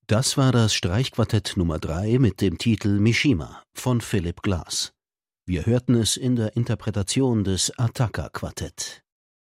Das war das Streichquartett Nummer 3 mit dem Titel Mishima von Philip Glass. Wir hörten es in der Interpretation des Attacca-Quartett.